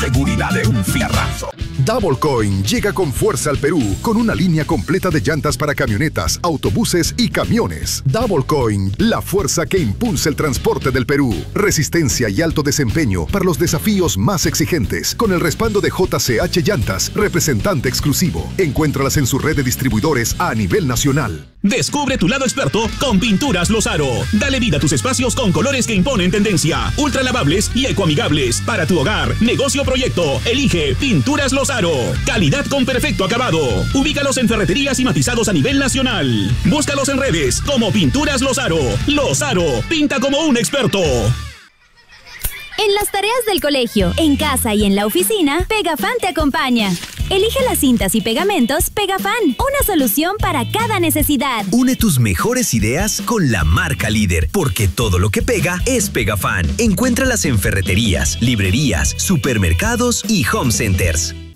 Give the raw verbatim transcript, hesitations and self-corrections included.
seguridad de un fierrazo. Double Coin llega con fuerza al Perú con una línea completa de llantas para camionetas, autobuses y camiones. Double Coin, la fuerza que impulsa el transporte del Perú. Resistencia y alto desempeño para los desafíos más exigentes. Con el respaldo de J C H Llantas, representante exclusivo. Encuéntralas en su red de distribuidores a nivel nacional. Descubre tu lado experto con Pinturas Lozaro. Dale vida a tus espacios con colores que imponen tendencia, ultra lavables y ecoamigables. Para tu hogar, negocio o proyecto, elige Pinturas Lozaro. Calidad con perfecto acabado. Ubícalos en ferreterías y matizados a nivel nacional. Búscalos en redes como Pinturas Lozaro. Lozaro, pinta como un experto. En las tareas del colegio, en casa y en la oficina, Pegafan te acompaña. Elige las cintas y pegamentos Pegafan, una solución para cada necesidad. Une tus mejores ideas con la marca líder, porque todo lo que pega es Pegafan. Encuéntralas en ferreterías, librerías, supermercados y home centers.